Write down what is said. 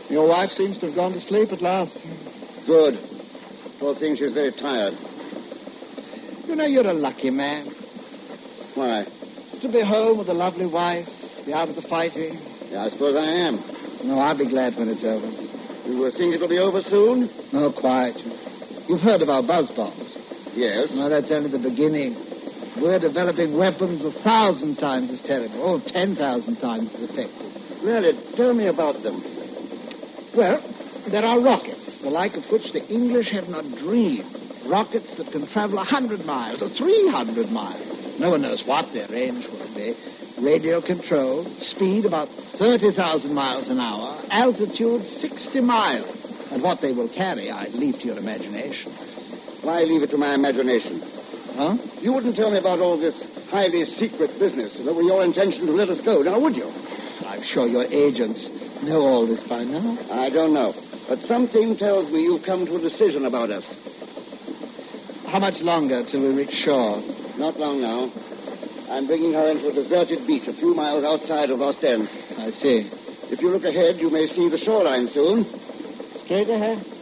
Your wife seems to have gone to sleep at last. Good. Poor thing, she's very tired. You know, you're a lucky man. Why? To be home with a lovely wife, be out of the fighting. Yeah, I suppose I am. No, I'll be glad when it's over. You think it'll be over soon? No, quite. You've heard of our buzz bombs. Yes. No, that's only the beginning. We're developing weapons 1,000 times as terrible, or 10,000 times as effective. Really? Tell me about them. Well, there are rockets, the like of which the English have not dreamed. Rockets that can travel 100 miles or 300 miles. No one knows what their range will be. Radio control, speed about 30,000 miles an hour, altitude 60 miles. And what they will carry, I leave to your imagination. Why leave it to my imagination? Huh? You wouldn't tell me about all this highly secret business that were your intention to let us go, now would you? I'm sure your agents know all this by now. I don't know. But something tells me you've come to a decision about us. How much longer till we reach shore? Not long now. I'm bringing her into a deserted beach a few miles outside of Ostend. I see. If you look ahead, you may see the shoreline soon. Straight ahead?